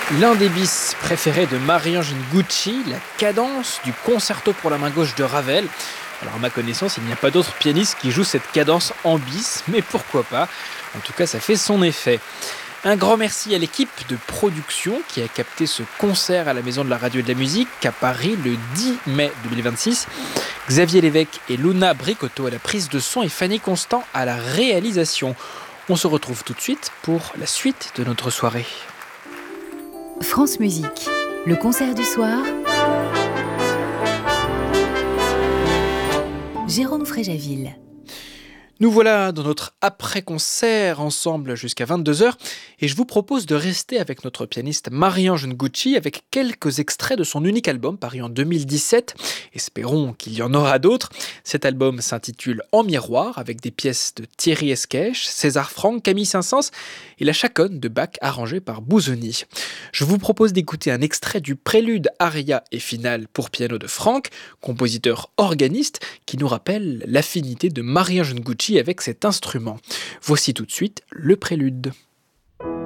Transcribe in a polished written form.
L'un des bis préférés de Marie-Ange Gucci, la cadence du concerto pour la main gauche de Ravel. Alors à ma connaissance, il n'y a pas d'autre pianiste qui joue cette cadence en bis, mais pourquoi pas. En tout cas, ça fait son effet. Un grand merci à l'équipe de production qui a capté ce concert à la Maison de la Radio et de la Musique à Paris le 10 mai 2026. Xavier Lévesque et Luna Bricotto à la prise de son et Fanny Constant à la réalisation. On se retrouve tout de suite pour la suite de notre soirée. France Musique, le concert du soir. Jérôme Fréjaville. Nous voilà dans notre après-concert ensemble jusqu'à 22h et je vous propose de rester avec notre pianiste Marie-Ange Gucci avec quelques extraits de son unique album paru en 2017. Espérons qu'il y en aura d'autres. Cet album s'intitule En miroir avec des pièces de Thierry Esquèche, César Franck, Camille Saint-Saëns et la chaconne de Bach arrangée par Busoni. Je vous propose d'écouter un extrait du prélude, aria et finale pour piano de Franck, compositeur organiste qui nous rappelle l'affinité de Marie-Ange Gucci avec cet instrument. Voici tout de suite le prélude.